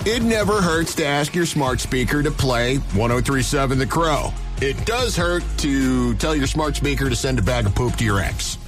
It never hurts to ask your smart speaker to play 103.7 The Crow. It does hurt to tell your smart speaker to send a bag of poop to your ex.